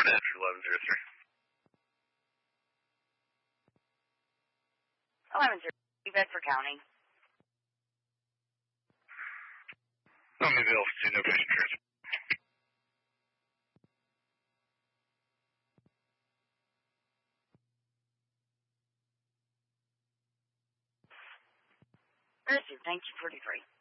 Entry 1103. 1103, Bedford County. Maybe Alpha 2, no patient transfer. Richard, thank you, 43.